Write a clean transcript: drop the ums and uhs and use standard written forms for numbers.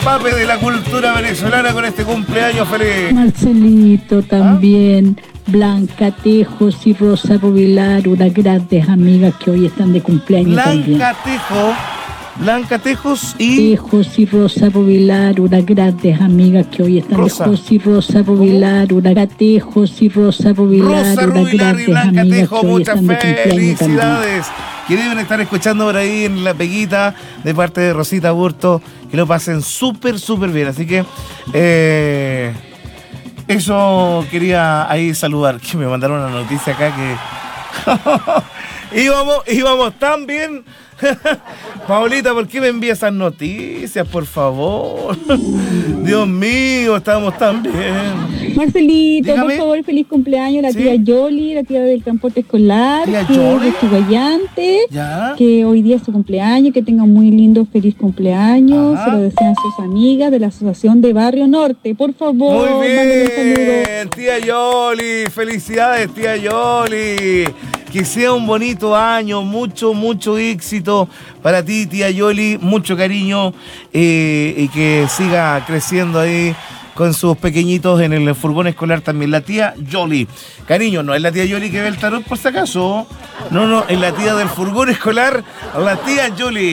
empape de la cultura venezolana con este cumpleaños feliz. Marcelito también, Blanca Tejos y Rosa Rubilar, unas grandes amigas que hoy están de cumpleaños también. Blanca Tejos y... Tejos y Rosa Rubilar, unas grandes amigas que hoy están Rosa. de Tejos y Rosa Rubilar, unas Tejos y Rosa Rubilar, Rosa unas Rubilar y grandes Blanca amigas Tejo, que hoy muchas están de cumpleaños también. felicidades. Que deben estar escuchando por ahí en La Peguita de parte de Rosita Burto. Que lo pasen súper bien. Así que eso quería ahí saludar. Que me mandaron una noticia acá que íbamos tan bien. Paulita, ¿por qué me envía esas noticias, por favor? Dios mío, estábamos tan bien. Marcelito, Dígame. por favor, feliz cumpleaños a la tía Yoli, la tía del transporte escolar, ¿Tía que Yoli? es de Chugallante, ¿Ya? que hoy día es su cumpleaños, que tenga un muy lindo, feliz cumpleaños. Ajá. Se lo desean sus amigas de la Asociación de Barrio Norte. Por favor, Muy mándale un saludo. bien, tía Yoli, felicidades, tía Yoli. Que sea un bonito año, mucho éxito para ti, tía Yoli, mucho cariño y que siga creciendo ahí con sus pequeñitos en el furgón escolar también. La tía Yoli, cariño, no es la tía Yoli que ve el tarot por si acaso, no, es la tía del furgón escolar, la tía Yoli.